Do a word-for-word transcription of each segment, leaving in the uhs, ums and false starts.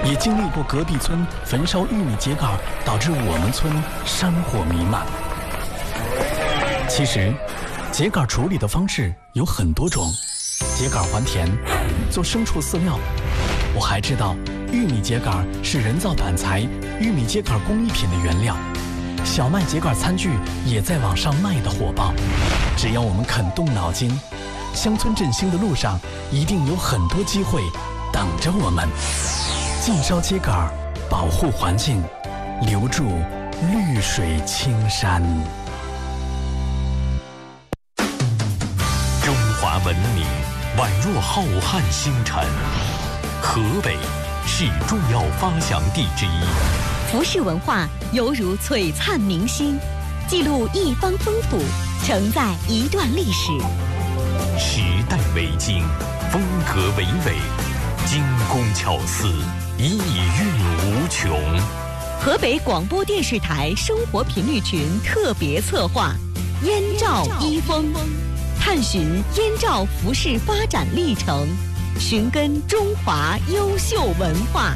也经历过隔壁村焚烧玉米秸秆导致我们村山火弥漫。其实秸秆处理的方式有很多种，秸秆还田，做牲畜饲料。我还知道玉米秸秆是人造板材、玉米秸秆工艺品的原料。小麦秸秆餐具也在网上卖得火爆。只要我们肯动脑筋，乡村振兴的路上一定有很多机会等着我们。禁烧秸秆，保护环境，留住绿水青山。 中华文明宛若浩瀚星辰，河北是重要发祥地之一。 服饰文化犹如璀璨明星，记录一方风土，承载一段历史。 时代为经，风格为纬，精工巧思，意蕴无穷。 河北广播电视台生活频率群特别策划《燕赵衣风》，探寻燕赵服饰发展历程，寻根中华优秀文化。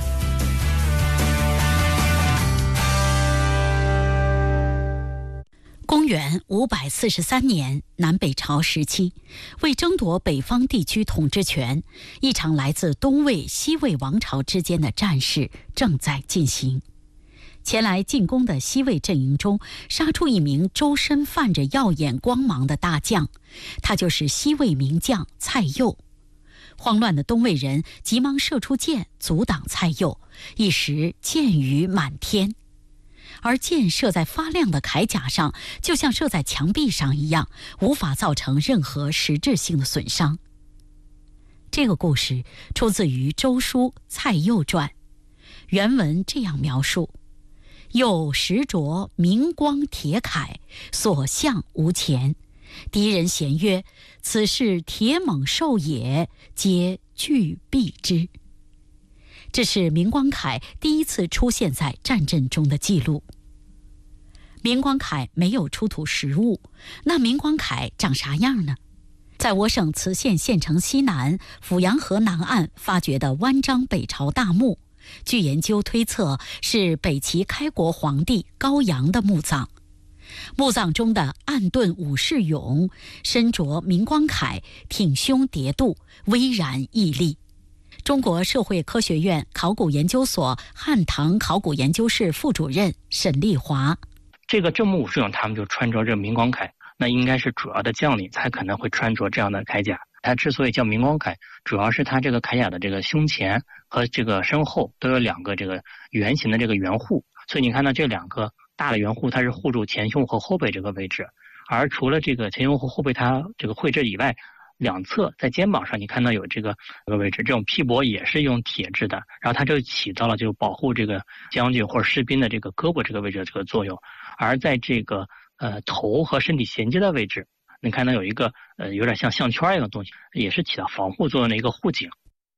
公元五百四十三年，南北朝时期，为争夺北方地区统治权，一场来自东魏、西魏王朝之间的战事正在进行。前来进攻的西魏阵营中，杀出一名周身泛着耀眼光芒的大将，他就是西魏名将蔡佑。慌乱的东魏人急忙射出箭阻挡蔡佑，一时箭雨满天。而箭射在发亮的铠甲上，就像射在墙壁上一样，无法造成任何实质性的损伤。这个故事出自于《周书·蔡佑传》，原文这样描述：佑实着明光铁铠，所向无前。敌人咸曰：“此是铁猛兽也，皆惧避之。”这是明光铠第一次出现在战阵中的记录。明光铠没有出土实物，那明光铠长啥样呢？在我省磁县县城西南阜阳河南岸发掘的湾章北朝大墓，据研究推测是北齐开国皇帝高阳的墓葬。墓葬中的暗盾武士俑身着明光铠，挺胸叠肚，巍然屹立。中国社会科学院考古研究所汉唐考古研究室副主任沈丽华： 这个正木武士俑他们就穿着这明光铠，那应该是主要的将领才可能会穿着这样的铠甲。它之所以叫明光铠，主要是它这个铠甲的这个胸前和这个身后都有两个这个圆形的这个圆护，所以你看到这两个大的圆护，它是护住前胸和后背这个位置。而除了这个前胸和后背它这个绘制以外，两侧在肩膀上你看到有这个这个位置，这种披帛也是用铁制的，然后它就起到了就保护这个将军或者士兵的这个胳膊这个位置的这个作用。而在这个呃头和身体衔接的位置，你看到有一个呃有点像项圈一样的东西，也是起到防护作用的一个护颈。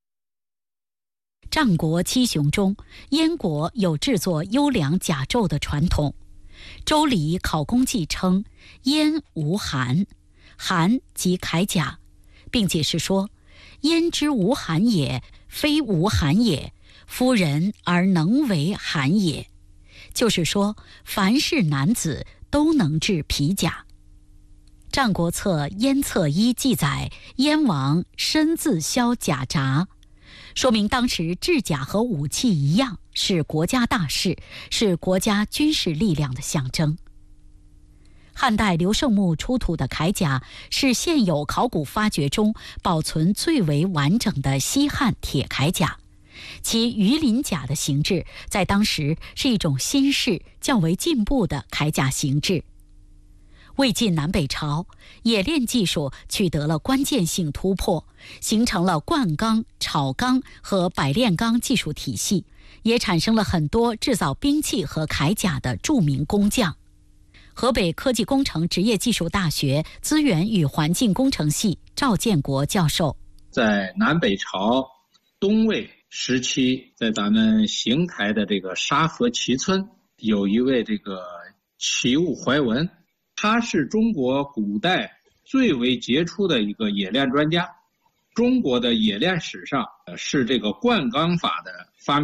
战国七雄中，燕国有制作优良甲胄的传统。周礼考工记称燕无函，函即铠甲，并解释说：燕之无函也，非无函也，夫人而能为函也。就是说，凡是男子都能制皮甲。战国策《燕策一》记载，燕王身自削甲札，说明当时制甲和武器一样，是国家大事，是国家军事力量的象征。汉代刘胜墓出土的铠甲是现有考古发掘中保存最为完整的西汉铁铠甲，其鱼鳞甲的形制在当时是一种新式较为进步的铠甲形制。魏晋南北朝，冶炼技术取得了关键性突破，形成了灌钢、炒钢和百炼钢技术体系，也产生了很多制造兵器和铠甲的著名工匠。河北科技工程职业技术大学资源与环境工程系赵建国教授： 在南北朝东魏时期，在咱们邢台的这个沙河齐村，有一位这个齐物怀文，他是中国古代最为杰出的一个冶炼专家。中国的冶炼史上是这个灌钢法的发明